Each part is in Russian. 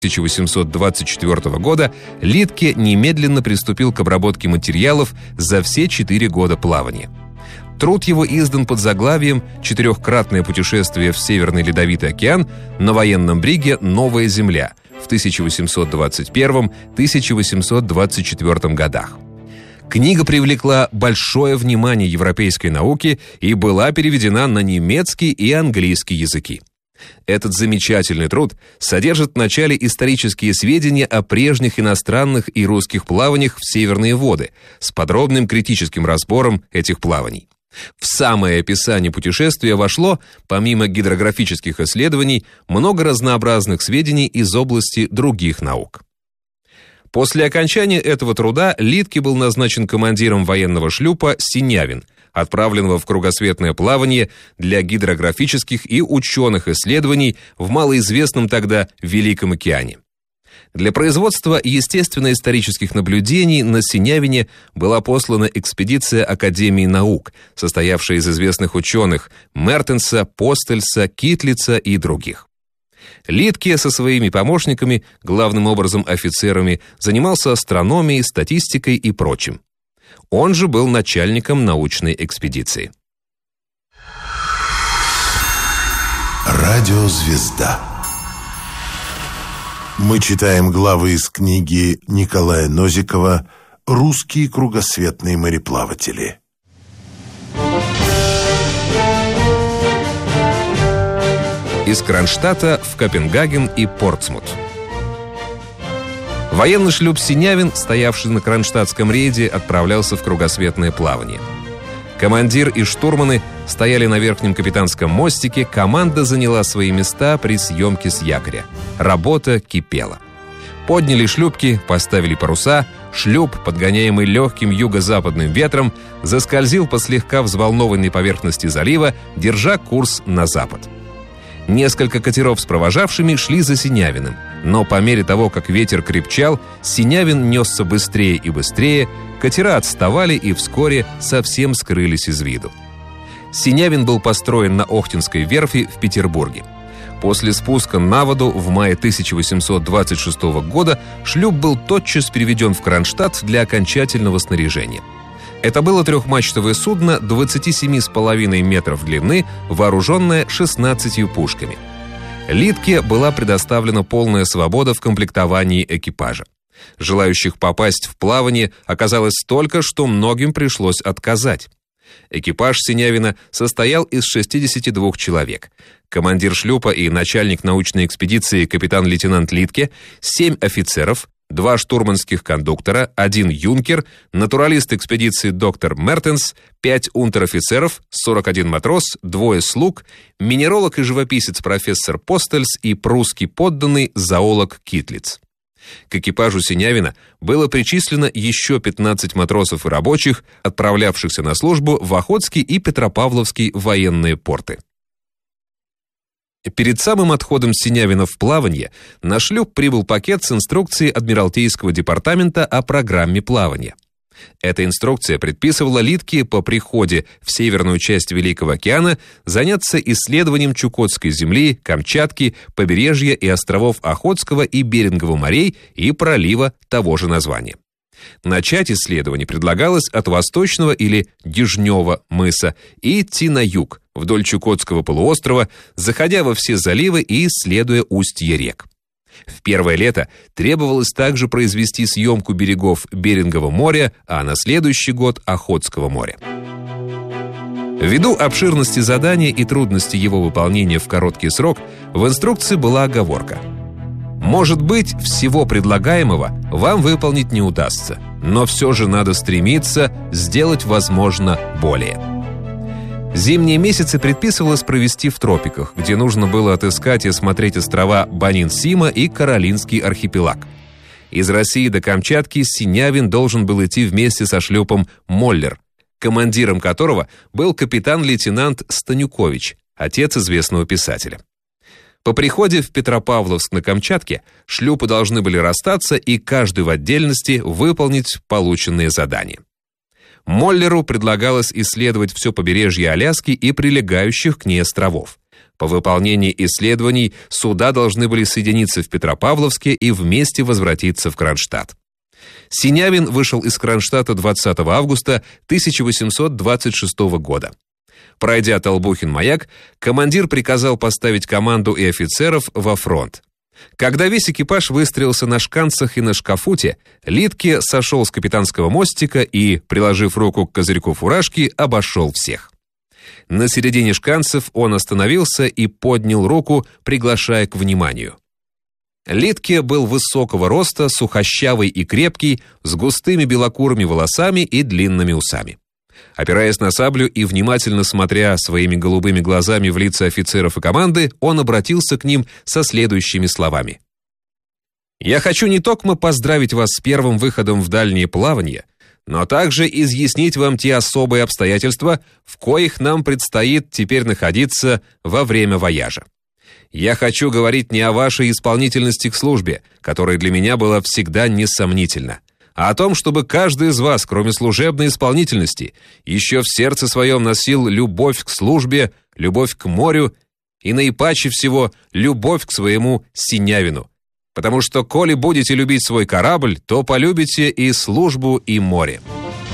1824 года Литке немедленно приступил к обработке материалов за все 4 года плавания. Труд его издан под заглавием «Четырехкратное путешествие в Северный Ледовитый океан на военном бриге «Новая Земля» в 1821-1824 годах». Книга привлекла большое внимание европейской науки и была переведена на немецкий и английский языки. Этот замечательный труд содержит в начале исторические сведения о прежних иностранных и русских плаваниях в северные воды с подробным критическим разбором этих плаваний. В самое описание путешествия вошло, помимо гидрографических исследований, много разнообразных сведений из области других наук. После окончания этого труда Литке был назначен командиром военного шлюпа «Синявин», отправленного в кругосветное плавание для гидрографических и ученых исследований в малоизвестном тогда Великом океане. Для производства естественно-исторических наблюдений на Синявине была послана экспедиция Академии наук, состоявшая из известных ученых Мертенса, Постельса, Китлица и других. Литке со своими помощниками, главным образом офицерами, занимался астрономией, статистикой и прочим. Он же был начальником научной экспедиции. Радиозвезда. Мы читаем главы из книги Николая Нозикова «Русские кругосветные мореплаватели». Из Кронштадта в Копенгаген и Портсмут. Военный шлюп «Синявин», стоявший на кронштадтском рейде, отправлялся в кругосветное плавание. Командир и штурманы стояли на верхнем капитанском мостике, команда заняла свои места при съемке с якоря. Работа кипела. Подняли шлюпки, поставили паруса, шлюп, подгоняемый легким юго-западным ветром, заскользил по слегка взволнованной поверхности залива, держа курс на запад. Несколько катеров с провожавшими шли за Синявиным, но по мере того, как ветер крепчал, Синявин несся быстрее и быстрее, катера отставали и вскоре совсем скрылись из виду. Синявин был построен на Охтинской верфи в Петербурге. После спуска на воду в мае 1826 года шлюп был тотчас переведен в Кронштадт для окончательного снаряжения. Это было трехмачтовое судно 27,5 метров длины, вооруженное 16 пушками. Литке была предоставлена полная свобода в комплектовании экипажа. Желающих попасть в плавание оказалось столько, что многим пришлось отказать. Экипаж Синявина состоял из 62 человек. Командир шлюпа и начальник научной экспедиции капитан-лейтенант Литке, 7 офицеров, 2 штурманских кондуктора, 1 юнкер, натуралист экспедиции доктор Мертенс, 5 унтер-офицеров, 41 матрос, 2 слуг, минералог и живописец профессор Постельс и прусский подданный зоолог Китлиц. К экипажу Синявина было причислено еще 15 матросов и рабочих, отправлявшихся на службу в Охотский и Петропавловский военные порты. Перед самым отходом Синявина в плавание на шлюп прибыл пакет с инструкцией Адмиралтейского департамента о программе плавания. Эта инструкция предписывала Литке по приходе в северную часть Великого океана заняться исследованием Чукотской земли, Камчатки, побережья и островов Охотского и Берингового морей и пролива того же названия. Начать исследование предлагалось от Восточного или Дежнева мыса и идти на юг, вдоль Чукотского полуострова, заходя во все заливы и исследуя устья рек. В первое лето требовалось также произвести съемку берегов Берингового моря, а на следующий год Охотского моря. Ввиду обширности задания и трудности его выполнения в короткий срок, в инструкции была оговорка. Может быть, всего предлагаемого вам выполнить не удастся, но все же надо стремиться сделать, возможно, более. Зимние месяцы предписывалось провести в тропиках, где нужно было отыскать и осмотреть острова Банин-Сима и Каролинский архипелаг. Из России до Камчатки Синявин должен был идти вместе со шлюпом «Моллер», командиром которого был капитан-лейтенант Станюкович, отец известного писателя. По приходе в Петропавловск на Камчатке шлюпы должны были расстаться и каждый в отдельности выполнить полученные задания. Моллеру предлагалось исследовать все побережье Аляски и прилегающих к ней островов. По выполнении исследований суда должны были соединиться в Петропавловске и вместе возвратиться в Кронштадт. Синявин вышел из Кронштадта 20 августа 1826 года. Пройдя Толбухин-Маяк, командир приказал поставить команду и офицеров во фронт. Когда весь экипаж выстроился на шканцах и на шкафуте, Литке сошел с капитанского мостика и, приложив руку к козырьку фуражки, обошел всех. На середине шканцев он остановился и поднял руку, приглашая к вниманию. Литке был высокого роста, сухощавый и крепкий, с густыми белокурыми волосами и длинными усами. Опираясь на саблю и внимательно смотря своими голубыми глазами в лица офицеров и команды, он обратился к ним со следующими словами. «Я хочу не только поздравить вас с первым выходом в дальнее плавание, но также изъяснить вам те особые обстоятельства, в коих нам предстоит теперь находиться во время вояжа. Я хочу говорить не о вашей исполнительности к службе, которая для меня была всегда несомнительна, а о том, чтобы каждый из вас, кроме служебной исполнительности, еще в сердце своем носил любовь к службе, любовь к морю и наипаче всего любовь к своему Синявину. Потому что, коли будете любить свой корабль, то полюбите и службу, и море.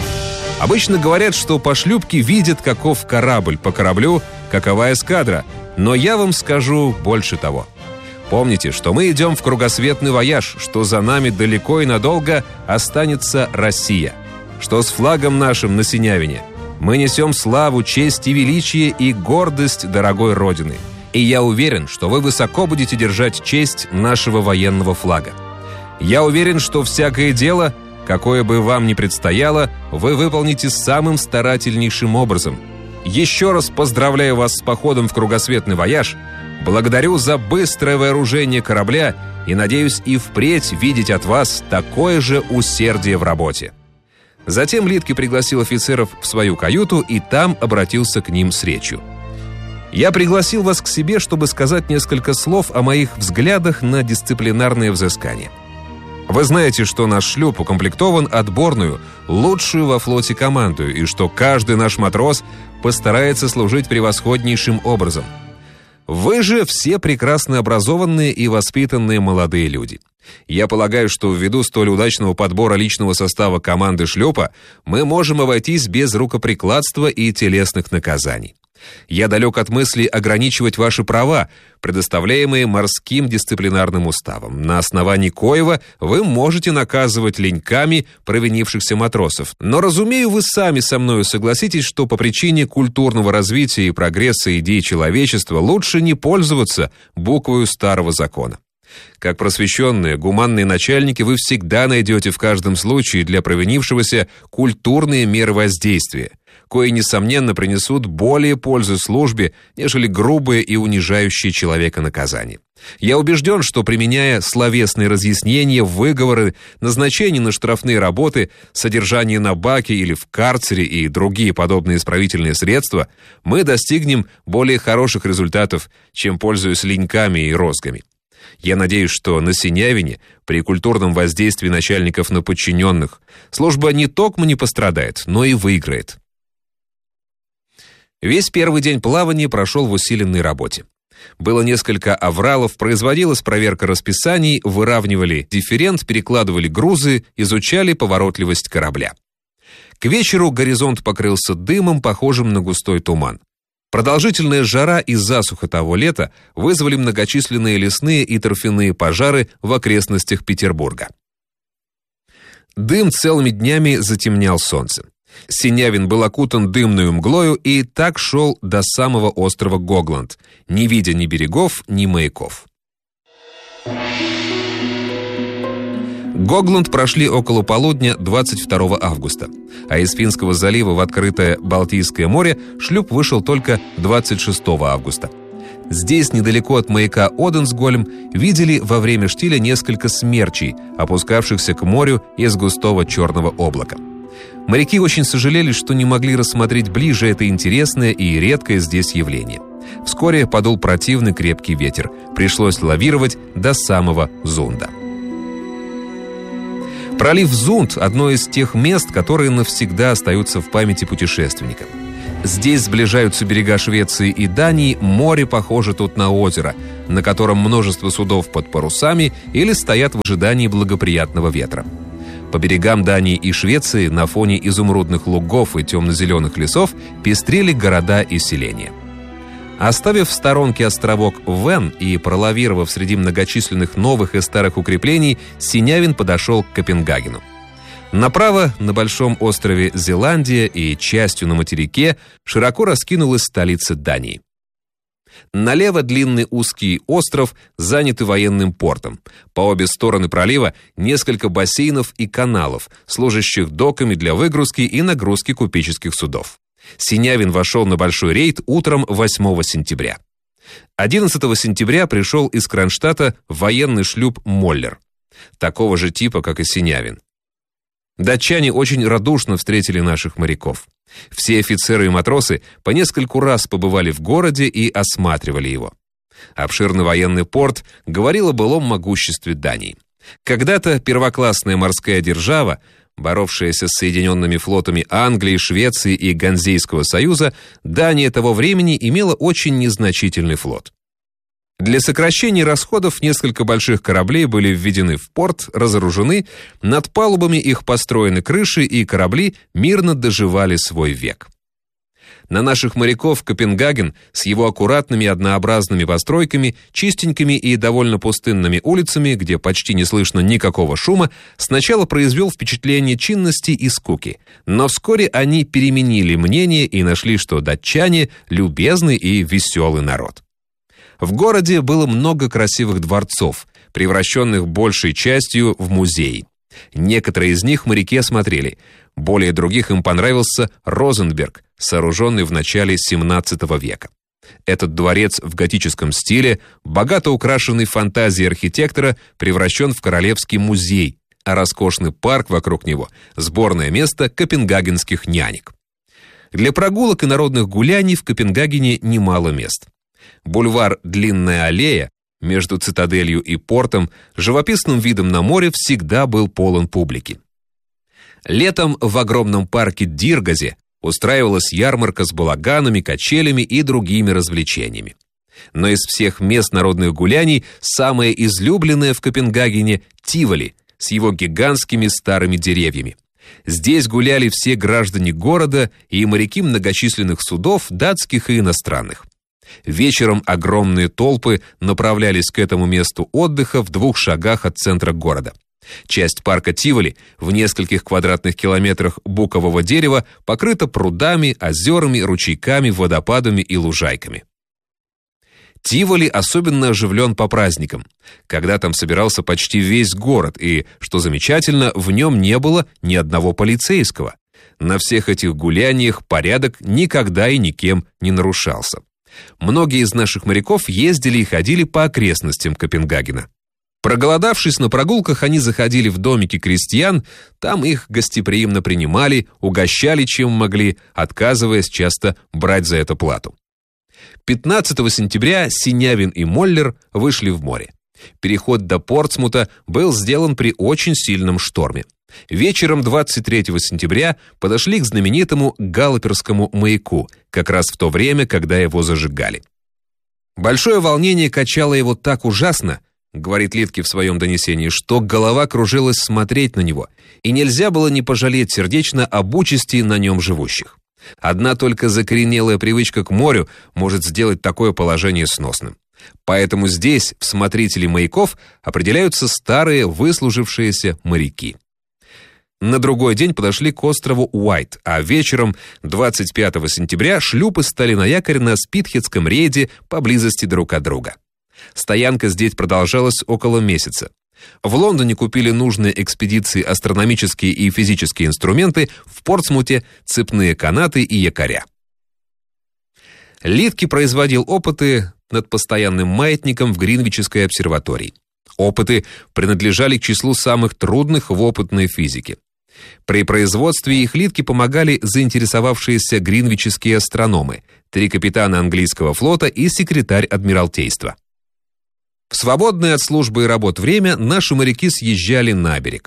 Обычно говорят, что по шлюпке видят, каков корабль, по кораблю, какова эскадра, но я вам скажу больше того. Помните, что мы идем в кругосветный вояж, что за нами далеко и надолго останется Россия, что с флагом нашим на Синявине мы несем славу, честь и величие и гордость дорогой Родины. И я уверен, что вы высоко будете держать честь нашего военного флага. Я уверен, что всякое дело, какое бы вам ни предстояло, вы выполните самым старательнейшим образом. Еще раз поздравляю вас с походом в кругосветный вояж, благодарю за быстрое вооружение корабля и надеюсь и впредь видеть от вас такое же усердие в работе». Затем Литке пригласил офицеров в свою каюту и там обратился к ним с речью. «Я пригласил вас к себе, чтобы сказать несколько слов о моих взглядах на дисциплинарные взыскания. Вы знаете, что наш шлюп укомплектован отборную, лучшую во флоте команду, и что каждый наш матрос постарается служить превосходнейшим образом. Вы же все прекрасно образованные и воспитанные молодые люди. Я полагаю, что ввиду столь удачного подбора личного состава команды шлюпа мы можем обойтись без рукоприкладства и телесных наказаний. Я далек от мысли ограничивать ваши права, предоставляемые морским дисциплинарным уставом, на основании коего вы можете наказывать леньками провинившихся матросов. Но, разумею, вы сами со мною согласитесь, что по причине культурного развития и прогресса идей человечества лучше не пользоваться буквою старого закона. Как просвещенные, гуманные начальники вы всегда найдете в каждом случае для провинившегося культурные меры воздействия, кои, несомненно, принесут более пользы службе, нежели грубые и унижающие человека наказания. Я убежден, что, применяя словесные разъяснения, выговоры, назначение на штрафные работы, содержание на баке или в карцере и другие подобные исправительные средства, мы достигнем более хороших результатов, чем пользуясь леньками и розгами. Я надеюсь, что на Синявине, при культурном воздействии начальников на подчиненных, служба не только не пострадает, но и выиграет. Весь первый день плавания прошел в усиленной работе. Было несколько авралов, производилась проверка расписаний, выравнивали дифферент, перекладывали грузы, изучали поворотливость корабля. К вечеру горизонт покрылся дымом, похожим на густой туман. Продолжительная жара и засуха того лета вызвали многочисленные лесные и торфяные пожары в окрестностях Петербурга. Дым целыми днями затемнял солнце. Синявин был окутан дымную мглою и так шел до самого острова Гогланд, не видя ни берегов, ни маяков. Гогланд прошли около полудня 22 августа, а из Финского залива в открытое Балтийское море шлюп вышел только 26 августа. Здесь, недалеко от маяка Оденсгольм, видели во время штиля несколько смерчей, опускавшихся к морю из густого черного облака. Моряки очень сожалели, что не могли рассмотреть ближе это интересное и редкое здесь явление. Вскоре подул противный крепкий ветер. Пришлось лавировать до самого Зунда. Пролив Зунд – одно из тех мест, которые навсегда остаются в памяти путешественника. Здесь сближаются берега Швеции и Дании, море похоже тут на озеро, на котором множество судов под парусами или стоят в ожидании благоприятного ветра. По берегам Дании и Швеции на фоне изумрудных лугов и темно-зеленых лесов пестрели города и селения. Оставив в сторонке островок Вен и пролавировав среди многочисленных новых и старых укреплений, Синявин подошел к Копенгагену. Направо, на большом острове Зеландия и частью на материке, широко раскинулась столица Дании. Налево длинный узкий остров, занятый военным портом. По обе стороны пролива несколько бассейнов и каналов, служащих доками для выгрузки и нагрузки купеческих судов. Синявин вошел на большой рейд утром 8 сентября. 11 сентября пришел из Кронштадта военный шлюп «Моллер», такого же типа, как и Синявин. Датчане очень радушно встретили наших моряков. Все офицеры и матросы по нескольку раз побывали в городе и осматривали его. Обширный военный порт говорил о былом могуществе Дании. Когда-то первоклассная морская держава, боровшаяся с соединенными флотами Англии, Швеции и Ганзейского союза, Дания того времени имела очень незначительный флот. Для сокращения расходов несколько больших кораблей были введены в порт, разоружены, над палубами их построены крыши, и корабли мирно доживали свой век. На наших моряков Копенгаген с его аккуратными однообразными постройками, чистенькими и довольно пустынными улицами, где почти не слышно никакого шума, сначала произвел впечатление чинности и скуки, но вскоре они переменили мнение и нашли, что датчане – любезный и веселый народ. В городе было много красивых дворцов, превращенных большей частью в музеи. Некоторые из них моряки осмотрели. Более других им понравился Розенберг, сооруженный в начале XVII века. Этот дворец в готическом стиле, богато украшенный фантазией архитектора, превращен в Королевский музей, а роскошный парк вокруг него – сборное место копенгагенских нянек. Для прогулок и народных гуляний в Копенгагене немало мест. Бульвар «Длинная аллея» между цитаделью и портом, живописным видом на море, всегда был полон публики. Летом в огромном парке Диргазе устраивалась ярмарка с балаганами, качелями и другими развлечениями. Но из всех мест народных гуляний самое излюбленное в Копенгагене – Тиволи с его гигантскими старыми деревьями. Здесь гуляли все граждане города и моряки многочисленных судов, датских и иностранных. Вечером огромные толпы направлялись к этому месту отдыха в 2 шагах от центра города. Часть парка Тиволи в нескольких квадратных километрах букового дерева покрыта прудами, озерами, ручейками, водопадами и лужайками. Тиволи особенно оживлен по праздникам, когда там собирался почти весь город, и, что замечательно, в нем не было ни одного полицейского. На всех этих гуляниях порядок никогда и никем не нарушался. Многие из наших моряков ездили и ходили по окрестностям Копенгагена. Проголодавшись на прогулках, они заходили в домики крестьян, там их гостеприимно принимали, угощали чем могли, отказываясь часто брать за это плату. 15 сентября Синявин и Моллер вышли в море. Переход до Портсмута был сделан при очень сильном шторме. Вечером 23 сентября подошли к знаменитому Галлоперскому маяку, как раз в то время, когда его зажигали. Большое волнение качало его так ужасно, говорит Литке в своем донесении, что голова кружилась смотреть на него, и нельзя было не пожалеть сердечно об участи на нем живущих. Одна только закоренелая привычка к морю может сделать такое положение сносным. Поэтому здесь, в смотрители маяков, определяются старые выслужившиеся моряки. На другой день подошли к острову Уайт, а вечером 25 сентября шлюпы стали на якорь на Спитхедском рейде поблизости друг от друга. Стоянка здесь продолжалась около месяца. В Лондоне купили нужные экспедиции астрономические и физические инструменты, в Портсмуте цепные канаты и якоря. Литке производил опыты над постоянным маятником в Гринвичской обсерватории. Опыты принадлежали к числу самых трудных в опытной физике. При производстве их Литке помогали заинтересовавшиеся гринвичские астрономы, 3 капитана английского флота и секретарь Адмиралтейства. В свободное от службы и работ время наши моряки съезжали на берег.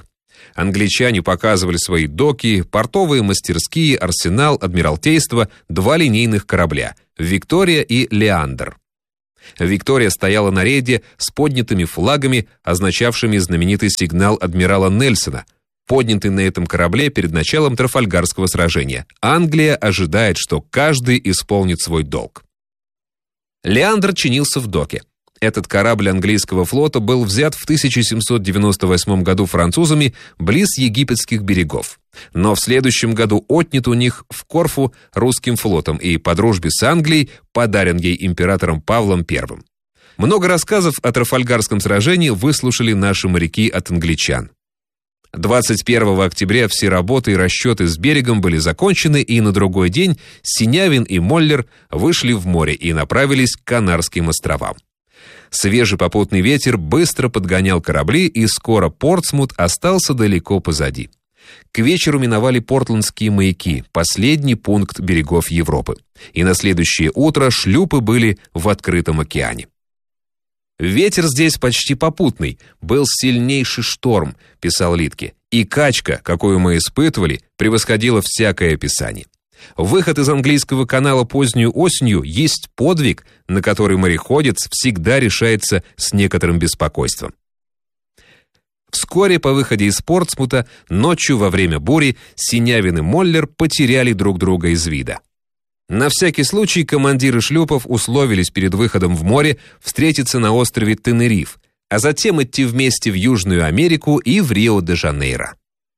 Англичане показывали свои доки, портовые мастерские, арсенал, адмиралтейство, 2 линейных корабля «Виктория» и «Леандр». «Виктория» стояла на рейде с поднятыми флагами, означавшими знаменитый сигнал адмирала Нельсона, поднятый на этом корабле перед началом Трафальгарского сражения. Англия ожидает, что каждый исполнит свой долг. «Леандр» чинился в доке. Этот корабль английского флота был взят в 1798 году французами близ египетских берегов, но в следующем году отнят у них в Корфу русским флотом и по дружбе с Англией подарен ей императором Павлом I. Много рассказов о Трафальгарском сражении выслушали наши моряки от англичан. 21 октября все работы и расчеты с берегом были закончены, и на другой день Синявин и Моллер вышли в море и направились к Канарским островам. Свежий попутный ветер быстро подгонял корабли, и скоро Портсмут остался далеко позади. К вечеру миновали портландские маяки, последний пункт берегов Европы. И на следующее утро шлюпы были в открытом океане. «Ветер здесь почти попутный, был сильнейший шторм», — писал Литке, «и качка, какую мы испытывали, превосходила всякое описание. Выход из английского канала позднюю осенью есть подвиг, на который мореходец всегда решается с некоторым беспокойством». Вскоре по выходе из Портсмута ночью во время бури Синявин и Моллер потеряли друг друга из вида. На всякий случай командиры шлюпов условились перед выходом в море встретиться на острове Тенериф, а затем идти вместе в Южную Америку и в Рио-де-Жанейро.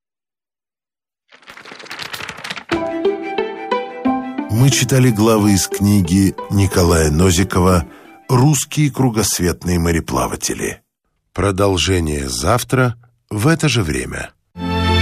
Мы читали главы из книги Николая Нозикова «Русские кругосветные мореплаватели». Продолжение завтра в это же время.